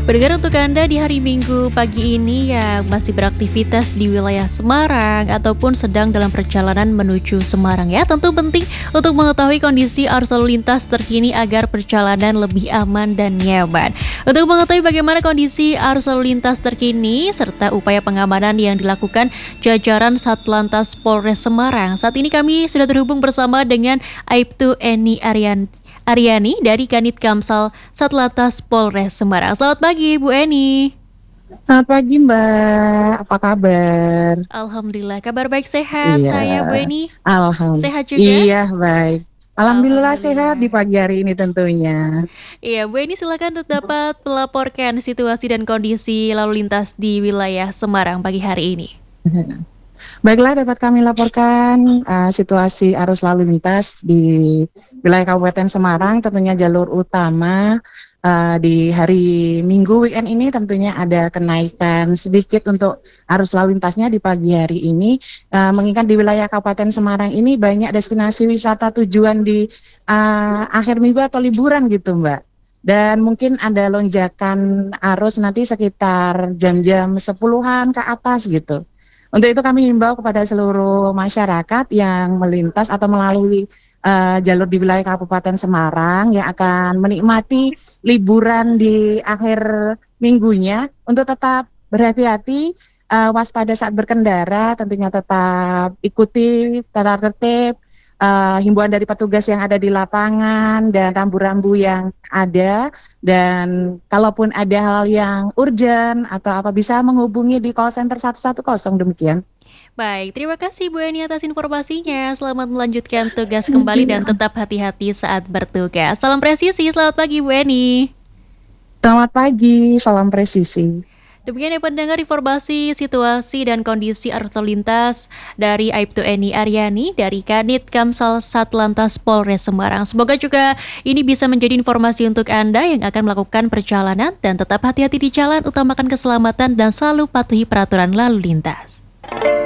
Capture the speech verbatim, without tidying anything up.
Pendengar, untuk Anda di hari Minggu pagi ini yang masih beraktivitas di wilayah Semarang ataupun sedang dalam perjalanan menuju Semarang ya, tentu penting untuk mengetahui kondisi arus lalu lintas terkini agar perjalanan lebih aman dan nyaman. Untuk mengetahui bagaimana kondisi arus lalu lintas terkini serta upaya pengamanan yang dilakukan jajaran Satlantas Polres Semarang, saat ini kami sudah terhubung bersama dengan Aibtu Eni Aryan Aryani dari Kanit Kamsal Satlantas Polres Semarang. Selamat pagi, Bu Eni. Selamat pagi, Mbak. Apa kabar? Alhamdulillah, kabar baik, sehat Iya, saya, Bu Eni. alhamdulillah. Sehat juga? Iya, baik. Alhamdulillah sehat di Alhamdulillah. pagi hari ini tentunya. Iya, Bu Eni, silakan untuk dapat melaporkan situasi dan kondisi lalu lintas di wilayah Semarang pagi hari ini. Baiklah, dapat kami laporkan uh, situasi arus lalu lintas di wilayah Kabupaten Semarang, tentunya jalur utama uh, di hari Minggu weekend ini tentunya ada kenaikan sedikit untuk arus lalu lintasnya di pagi hari ini, uh, mengingat di wilayah Kabupaten Semarang ini banyak destinasi wisata tujuan di uh, akhir minggu atau liburan gitu, Mbak. Dan mungkin ada lonjakan arus nanti sekitar jam-jam sepuluhan ke atas gitu. Untuk itu kami himbau kepada seluruh masyarakat yang melintas atau melalui uh, jalur di wilayah Kabupaten Semarang yang akan menikmati liburan di akhir minggunya untuk tetap berhati-hati, uh, waspada saat berkendara, tentunya tetap ikuti tata tertib, uh, himbauan dari petugas yang ada di lapangan dan rambu-rambu yang ada, dan kalaupun ada hal yang urgent atau apa bisa menghubungi di call center satu satu nol demikian. Baik, terima kasih Bu Eni atas informasinya. Selamat melanjutkan tugas kembali dan tetap hati-hati saat bertugas. Salam presisi, selamat pagi Bu Eni. Selamat pagi, salam presisi. Demikian ya pendengar, informasi situasi dan kondisi arus lalu lintas dari Aibtu Eni Aryani dari Kanit Kamsal Satlantas Polres Semarang. Semoga juga ini bisa menjadi informasi untuk Anda yang akan melakukan perjalanan dan tetap hati-hati di jalan, utamakan keselamatan dan selalu patuhi peraturan lalu lintas.